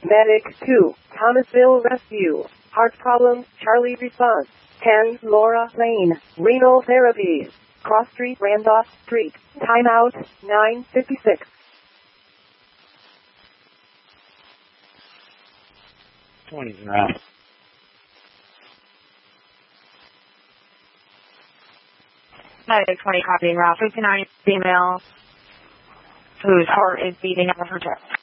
Medic 2, Thomasville Rescue. Heart problems, Charlie response. 10, Laura Lane, renal therapy. Cross Street, Randolph Street. Timeout, 9:56. 20's are out. Medic 20 copying Ralph. 59 female whose heart is beating out of her chest.